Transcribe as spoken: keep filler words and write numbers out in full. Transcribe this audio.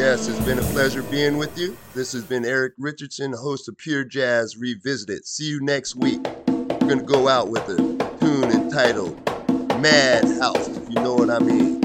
Yes, it's been a pleasure being with you. This has been Eric Richardson, host of Pure Jazz Revisited. See you next week. We're going to go out with a tune entitled Madhouse, if you know what I mean.